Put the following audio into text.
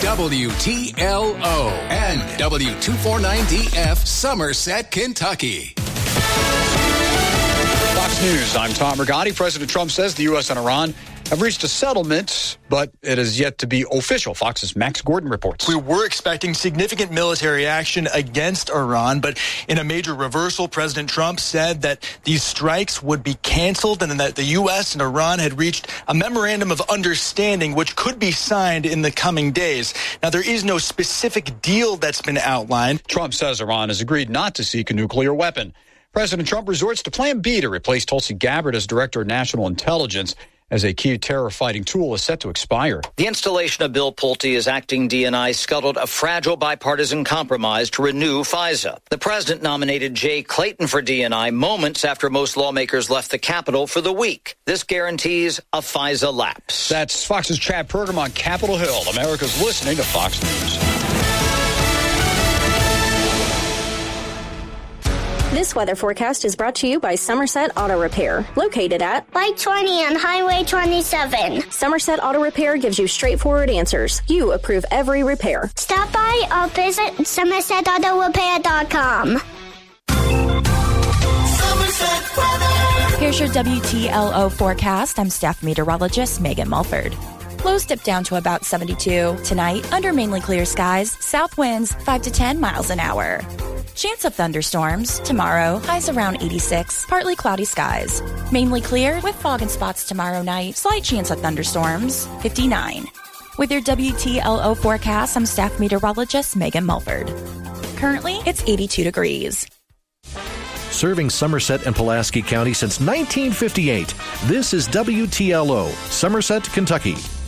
WTLO and W249DF Somerset, Kentucky. Fox News, I'm Tom Rigotti. President Trump says the U.S. and Iran have reached a settlement, but it is yet to be official. Fox's Max Gordon reports. We were expecting significant military action against Iran, but in a major reversal, President Trump said that these strikes would be canceled and that the U.S. and Iran had reached a memorandum of understanding, which could be signed in the coming days. Now, there is no specific deal that's been outlined. Trump says Iran has agreed not to seek a nuclear weapon. President Trump resorts to Plan B to replace Tulsi Gabbard as Director of National Intelligence, as a key terror-fighting tool is set to expire. The installation of Bill Pulte as acting DNI scuttled a fragile bipartisan compromise to renew FISA. The president nominated Jay Clayton for DNI moments after most lawmakers left the Capitol for the week. This guarantees a FISA lapse. That's Fox's Chad Pergam on Capitol Hill. America's listening to Fox News. This weather forecast is brought to you by Somerset Auto Repair, located at Light 20 and Highway 27. Somerset Auto Repair gives you straightforward answers. You approve every repair. Stop by or visit SomersetAutoRepair.com. Here's your WTLO forecast. I'm staff meteorologist Megan Mulford. Lows dip down to about 72. Tonight, under mainly clear skies, south winds 5 to 10 miles an hour. Chance of thunderstorms. Tomorrow, highs around 86. Partly cloudy skies. Mainly clear with fog and spots tomorrow night. Slight chance of thunderstorms. 59. With your WTLO forecast, I'm staff meteorologist Megan Mulford. Currently, it's 82 degrees. Serving Somerset and Pulaski County since 1958. This is WTLO, Somerset, Kentucky.